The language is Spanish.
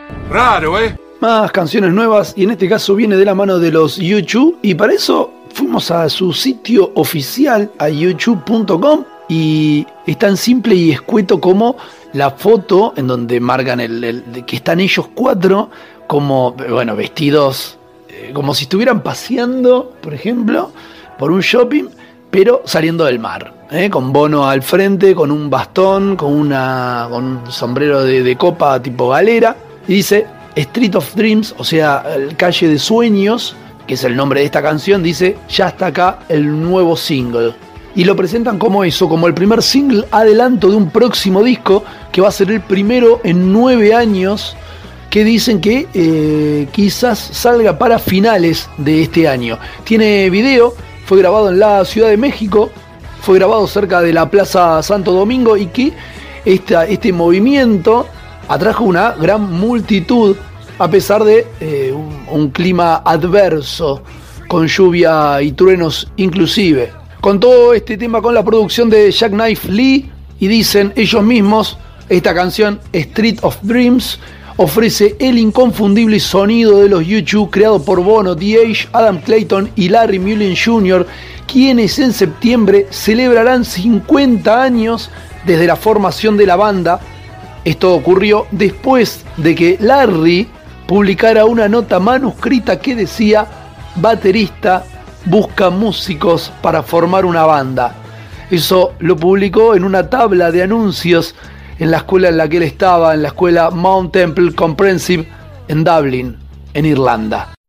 Raro, ¿eh? Más canciones nuevas, y en este caso viene de la mano de los U2, y para eso fuimos a su sitio oficial, a youtube.com, y es tan simple y escueto como la foto en donde marcan que están ellos cuatro como, bueno, vestidos como si estuvieran paseando, por ejemplo, por un shopping, pero saliendo del mar, con Bono al frente, con un bastón, con un sombrero de copa tipo galera, y dice Street of Dreams, o sea, Calle de Sueños, que es el nombre de esta canción. Dice, ya está acá el nuevo single. Y lo presentan como eso, como el primer single adelanto de un próximo disco, que va a ser el primero en 9 años, que dicen que quizás salga para finales de este año. Tiene video, fue grabado en la Ciudad de México, fue grabado cerca de la Plaza Santo Domingo, y que este movimiento atrajo una gran multitud a pesar de un clima adverso, con lluvia y truenos inclusive. Con todo este tema, con la producción de Jackknife Lee, y dicen ellos mismos, esta canción Street of Dreams ofrece el inconfundible sonido de los U2, creado por Bono, The-Age, Adam Clayton y Larry Mullen Jr., quienes en septiembre celebrarán 50 años desde la formación de la banda. Esto ocurrió después de que Larry publicara una nota manuscrita que decía: baterista busca músicos para formar una banda. Eso lo publicó en una tabla de anuncios en la escuela en la que él estaba, en la escuela Mount Temple Comprehensive en Dublín, en Irlanda.